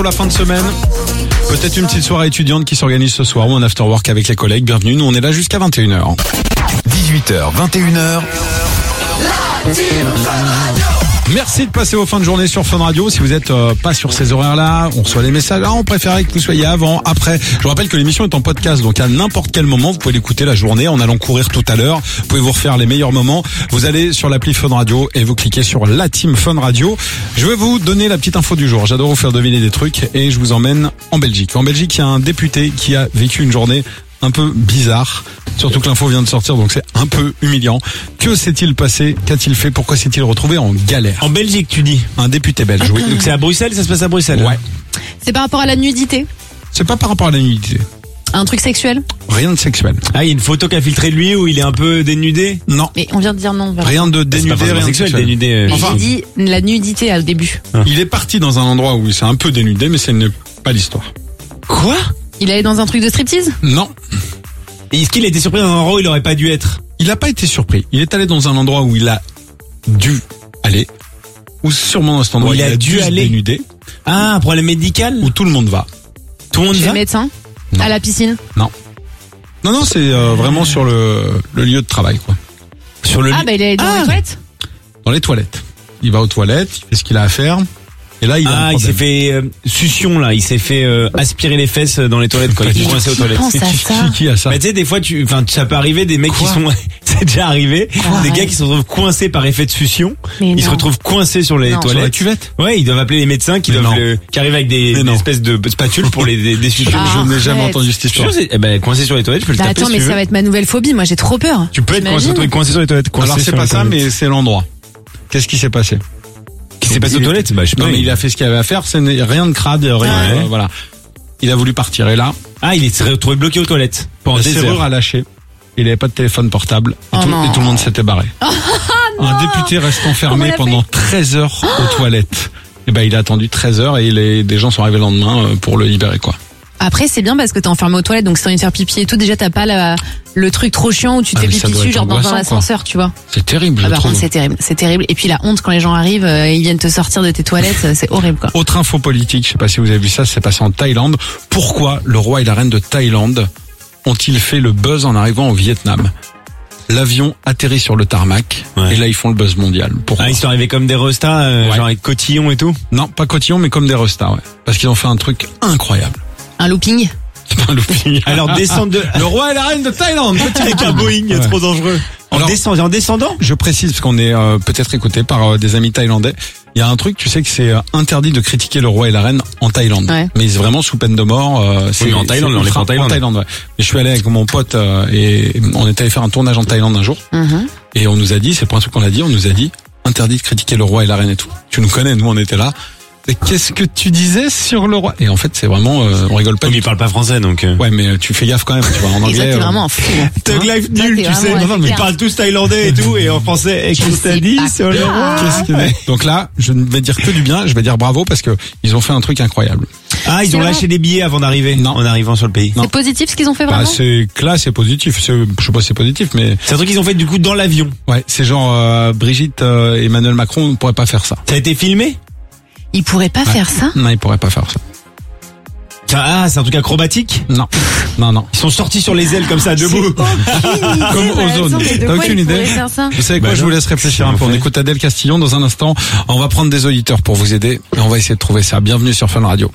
Pour la fin de semaine, peut-être une petite soirée étudiante qui s'organise ce soir ou un after work avec les collègues. Bienvenue, nous on est là jusqu'à 21h. 18h, 21h. Merci de passer vos fins de journée sur Fun Radio. Si vous n'êtes pas sur ces horaires-là, on reçoit les messages. On préférait que vous soyez avant, après. Je vous rappelle que l'émission est en podcast, donc à n'importe quel moment, vous pouvez l'écouter la journée en allant courir tout à l'heure. Vous pouvez vous refaire les meilleurs moments. Vous allez sur l'appli Fun Radio et vous cliquez sur la team Fun Radio. Je vais vous donner la petite info du jour. J'adore vous faire deviner des trucs et je vous emmène en Belgique. En Belgique, il y a un député qui a vécu une journée un peu bizarre. Surtout que l'info vient de sortir, donc c'est un peu humiliant. Que s'est-il passé? Qu'a-t-il fait? Pourquoi s'est-il retrouvé en galère? En Belgique, tu dis? Un député belge, oui. Donc c'est à Bruxelles, ça se passe à Bruxelles? Ouais. C'est par rapport à la nudité? C'est pas par rapport à la nudité. Un truc sexuel? Rien de sexuel. Ah, il y a une photo qu'a filtré de lui où il est un peu dénudé? Non. Mais on vient de dire non. Rien de dénudé, C'est pas rien de sexuel, sexuel. dénudé. Mais Enfin. j'ai dit la nudité au début. Il est parti dans un endroit où il s'est un peu dénudé, mais ce n'est pas l'histoire. Quoi? Il allait dans un truc de striptease? Non. Et est-ce qu'il a été surpris dans un endroit où il aurait pas dû être? Il n'a pas été surpris. Il est allé dans un endroit où il a dû aller. Ou sûrement dans cet endroit Où où il a dû se aller. dénuder. Ah, un problème médical? Où tout le monde va. Tout le monde Chez va? le médecin? Non. À la piscine? Non, c'est vraiment sur le lieu de travail, quoi. Sur le Ah lit. bah il est dans les toilettes? Dans les toilettes. Il va aux toilettes, il fait ce qu'il a à faire. Et là, il a un Ah, il problème. s'est fait succion là, il s'est fait aspirer les fesses dans les toilettes quand il était coincé aux toilettes. Pense à ça. Qui a ça? Mais tu sais, des fois, ça peut arriver des mecs Quoi? qui sont, c'est déjà arrivé, Quoi? des gars qui se retrouvent coincés par effet de succion. Mais Ils se non. retrouvent coincés sur les Non. Sur la toilettes. cuvette? Ouais, ils doivent appeler les médecins qui Mais doivent non. qui arrivent avec des Mais non. espèces de spatules pour les suctions. Ah, Je n'ai jamais arrête. entendu cette histoire. Coincé sur les toilettes, je peux le Bah taper attends, si mais tu veux. ça va être ma nouvelle phobie. Moi j'ai trop peur. Tu peux être T'imagines coincé sur les toilettes. Alors c'est pas ça, mais c'est l'endroit. Qu'est-ce qui s'est passé? Qu'est-ce qui s'est passé aux toilettes? Bah, je sais pas. Non, mais il a fait ce qu'il avait à faire. Ce n'est rien de crade, rien. Ouais. Voilà. Il a voulu partir et là, Ah, il s'est retrouvé bloqué aux toilettes pendant la des serrure heures. a lâché. Il n'avait pas de téléphone portable. Et, Oh non. et tout le monde s'était barré. Un député reste Comment enfermé il a pendant 13 heures aux toilettes. Et ben il a attendu 13 heures et des gens sont arrivés le lendemain pour le libérer, quoi. Après c'est bien parce que t'es enfermé aux toilettes, donc si t'as envie de faire pipi et tout, déjà t'as pas le truc trop chiant où tu te Ah, fais mais ça pipi doit dessus, être genre dans un angoissant, quoi. ascenseur, tu vois. C'est terrible, Ah je par trouve. contre c'est terrible. Et puis la honte quand les gens arrivent, ils viennent te sortir de tes toilettes, c'est horrible quoi. Autre info politique, je sais pas si vous avez vu ça, c'est passé en Thaïlande. Pourquoi le roi et la reine de Thaïlande ont-ils fait le buzz en arrivant au Vietnam? L'avion atterrit sur le tarmac Ouais. et là ils font le buzz mondial. Pourquoi? Ah, ils sont arrivés comme des restas, Ouais. genre avec cotillon et tout. Non, pas cotillon, mais comme des restas, ouais. Parce qu'ils ont fait un truc incroyable. Un looping? C'est pas un looping. Alors descendre de, Le roi et la reine de Thaïlande. avec un Boeing, Ouais. trop dangereux. Alors- En descendant? Je précise, parce qu'on est peut-être écouté par des amis thaïlandais. Il y a un truc, tu sais que c'est interdit de critiquer le roi et la reine en Thaïlande. Ouais. Mais c'est vraiment sous peine de mort. mais en Thaïlande, c'est on est ultra- pas en Thaïlande. ouais. Mais je suis allé avec mon pote et on est allé faire un tournage en Thaïlande un jour. Mhm. Et on nous a dit, c'est pas un truc qu'on a dit, on nous a dit interdit de critiquer le roi et la reine et tout. Tu nous connais, nous on était là. Et qu'est-ce que tu disais sur le roi? Et en fait, c'est vraiment, on rigole pas. Comme du ils parlent pas français, donc. Ouais, mais tu fais gaffe quand même, tu vois, en Et toi anglais. t'es vraiment un fou. hein. Thug Life Toi, nul, t'es tu sais. vraiment- Non, mais c'est ils parlent tous thaïlandais et tout, et en français, et Je qu'est-ce que t'as sais dit pas sur le quoi. roi? Qu'est-ce que- Donc là, je ne vais dire que du bien, je vais dire bravo parce que ils ont fait un truc incroyable. Ah, ils C'est ont vrai. lâché des billets avant d'arriver. Non. En arrivant sur le pays. Non. C'est positif ce qu'ils ont fait Bah, vraiment? c'est que là, c'est positif. Je sais pas si c'est positif, mais C'est un truc qu'ils ont fait du coup dans l'avion. ouais, c'est genre Brigitte, Emmanuel Macron ne pourrait pas faire ça. Ça a été filmé? Ils pourraient pas faire ça? Non, il pourrait pas faire ça. Ah, c'est un truc acrobatique? Non, non. Ils sont sortis sur les ailes comme ça, debout. Comme Ozone. T'as aucune idée? Faire ça? Vous savez quoi, Bah je non. vous laisse réfléchir un Qu'est-ce peu. On qu'ils ont écoute Adèle Castillon dans un instant. On va prendre des auditeurs pour vous aider et on va essayer de trouver ça. Bienvenue sur Fun Radio.